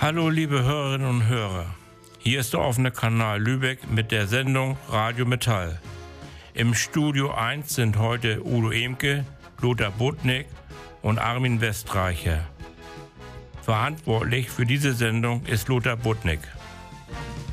Hallo liebe Hörerinnen und Hörer, hier ist der offene Kanal Lübeck mit der Sendung Radio Metall. Im Studio 1 sind heute Udo Emke, Lothar Budnick und Armin Westreicher. Verantwortlich für diese Sendung ist Lothar Budnick.